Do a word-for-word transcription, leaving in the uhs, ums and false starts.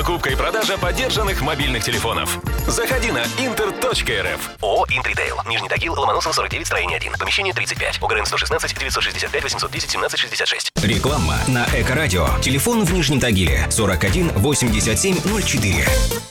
покупка и продажа подержанных мобильных телефонов. Заходи на интер точка эр эф. ООО «Интритейл». Нижний Тагил, Ломоносов, сорок девять, строение один. Помещение тридцать пять. ОГРН сто шестнадцать девятьсот шестьдесят пять восемьсот десять семнадцать шестьдесят шесть. Реклама на Эко-радио. Телефон в Нижнем Тагиле сорок один восемьдесят семь ноль четыре.